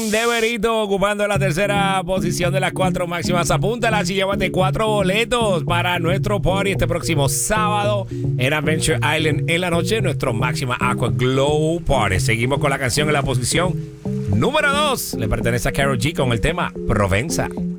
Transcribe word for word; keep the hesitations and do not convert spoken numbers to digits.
De Berito ocupando la tercera posición de las cuatro máximas. Apúntala y llévate cuatro boletos para nuestro party este próximo sábado en Adventure Island en la noche, nuestro máxima Aqua Glow Party. Seguimos con la canción en la posición número dos. Le pertenece a Karol G con el tema Provenza.